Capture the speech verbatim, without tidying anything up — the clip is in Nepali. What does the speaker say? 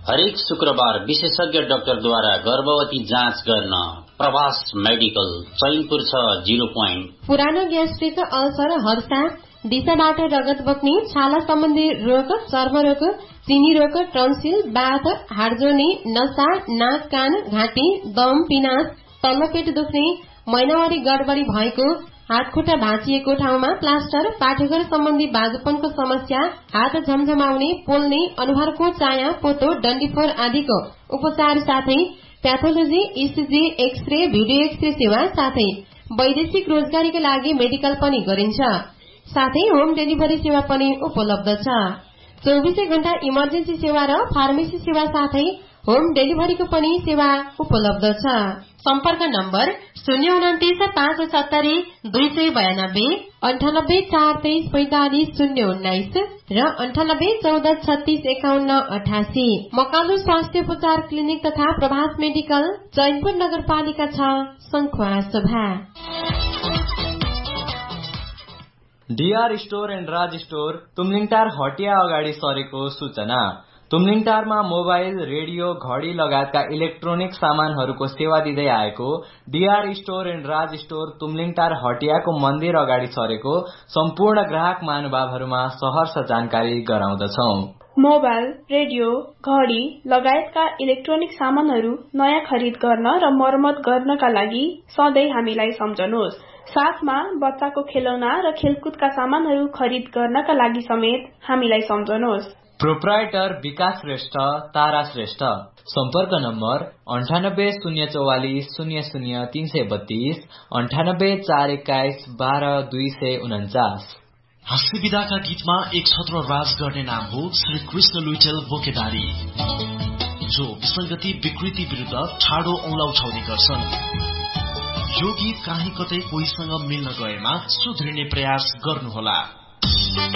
हरेक शुक्रबार विशेषज्ञ डाक्टरद्वारा गर्भवती जाँच गर्न प्रवास मेडिकल चैनपुर छ जीरो पोइन्ट। पुरानो ग्यास्ट्रिक, अल्सर, हर्षा, दिशाबाट रगत बग्ने, छाला सम्बन्धी रोग, चर्मरोग, चिनी रोग, टन्सिल, बाथ, हाड जोड्ने, नसा, नाक, कान, घाँटी, दम, पिनास, तल्लो पेट दुख्ने, महिनावारी गडबडी भएको, हात खुट्टा भाँचिएको ठाउँमा प्लास्टर, पाठेघर सम्बन्धी बाजुपनको समस्या, हात झमझमाउने, पोल्ने, अनुहारको चाया, पोतो, डन्डीफोर आदिको उपचार साथै pathology, ECG, x-ray, video x-ray सेवा साथै वैदेशिक रोजगारीका लागि मेडिकल पनि गरिन्छ। साथै होम डेलिभरी सेवा पनि उपलब्ध छ। चौबीसै घण्टा इमर्जेन्सी सेवा र फार्मेसी सेवा साथै होम डेलिभरीको पनि सेवा उपलब्ध छ। सम्पर्क नम्बर शून्य उन्तिस पाँच सत्तरी दुई सय बयानब्बे, अन्ठानब्बे चार तेइस पैंतालिस शून्य उन्नाइस र अन्ठानब्बे चौध छत्तीस एकाउन्न अठासी। मकालु स्वास्थ्य उपचार क्लिनिक तथा प्रभास मेडिकल चैनपुर नगरपालिका छ शङ्खुवासभा। DR store and Raj store Tumlingtar हटिया अगाडि सरेको सूचना। तुमलिङटारमा मोबाइल, रेडियो, घड़ी लगायतका इलेक्ट्रोनिक सामानहरूको सेवा दिँदै आएको DR store and Raj store Tumlingtar हटियाको मन्दिर अगाडि सरेको सम्पूर्ण ग्राहक महानुभावहरूमा सहर्ष जानकारी गराउँदछौ। मोबाइल, रेडियो, घड़ी लगायतका इलेक्ट्रोनिक सामानहरू नयाँ खरिद गर्न र मर्मत गर्नका लागि सधैँ हामीलाई सम्झनुहोस्। साथमा बच्चाको खेलौना र खेलकुदका सामानहरू खरिद गर्नका लागि समेत हामीलाई सम्झनुहोस्। प्रोप्राइटर विकास श्रेष्ठ, तारा श्रेष्ठ। सम्पर्क नम्बर अन्ठानब्बे शून्य चौवालिस शून्य शून्य तीन सय बत्तीस, अन्ठानब्बे चार एक्काइस बाह्र दुई सय उन्चास। हाँस्य विधाका गीतमा एक छत्र राज गर्ने नाम हो श्री कृष्ण लुइटेल बोकेदारी, जो विसंगति विकृति विरुद्ध ठाडो औंला उठाउने गर्छन्। यो गीत काहीँ कतै कोहीसँग मिल्न गएमा सुध्रिने प्रयास गर्नुहोला।